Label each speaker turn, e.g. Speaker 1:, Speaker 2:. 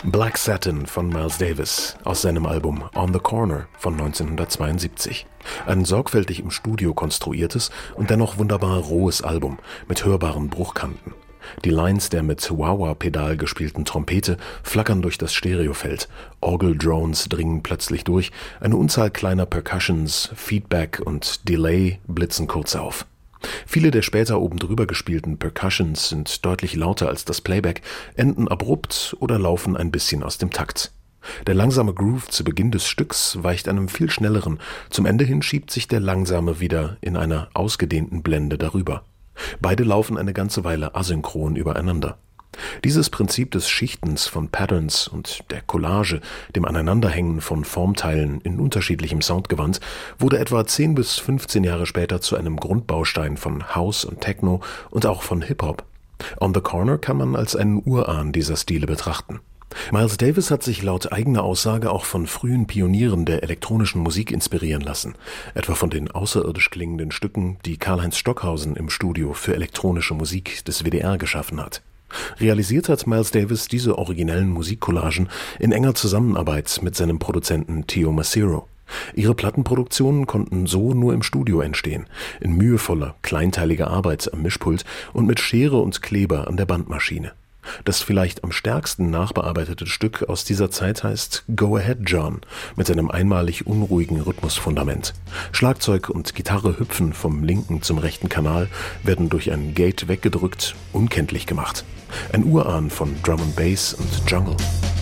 Speaker 1: Black Satin von Miles Davis aus seinem Album On the Corner von 1972. Ein sorgfältig im Studio konstruiertes und dennoch wunderbar rohes Album mit hörbaren Bruchkanten. Die Lines der mit Wah-Wah-Pedal gespielten Trompete flackern durch das Stereofeld, Orgel-Drones dringen plötzlich durch, eine Unzahl kleiner Percussions, Feedback und Delay blitzen kurz auf. Viele der später oben drüber gespielten Percussions sind deutlich lauter als das Playback, enden abrupt oder laufen ein bisschen aus dem Takt. Der langsame Groove zu Beginn des Stücks weicht einem viel schnelleren, zum Ende hin schiebt sich der langsame wieder in einer ausgedehnten Blende darüber. Beide laufen eine ganze Weile asynchron übereinander. Dieses Prinzip des Schichtens von Patterns und der Collage, dem Aneinanderhängen von Formteilen in unterschiedlichem Soundgewand, wurde etwa 10 bis 15 Jahre später zu einem Grundbaustein von House und Techno und auch von Hip-Hop. On the Corner kann man als einen Urahn dieser Stile betrachten. Miles Davis hat sich laut eigener Aussage auch von frühen Pionieren der elektronischen Musik inspirieren lassen, etwa von den außerirdisch klingenden Stücken, die Karlheinz Stockhausen im Studio für elektronische Musik des WDR geschaffen hat. Realisiert hat Miles Davis diese originellen Musikcollagen in enger Zusammenarbeit mit seinem Produzenten Theo Macero. Ihre Plattenproduktionen konnten so nur im Studio entstehen, in mühevoller, kleinteiliger Arbeit am Mischpult und mit Schere und Kleber an der Bandmaschine. Das vielleicht am stärksten nachbearbeitete Stück aus dieser Zeit heißt Go Ahead John mit seinem einmalig unruhigen Rhythmusfundament. Schlagzeug und Gitarre hüpfen vom linken zum rechten Kanal, werden durch ein Gate weggedrückt, unkenntlich gemacht. Ein Urahn von Drum and Bass und Jungle.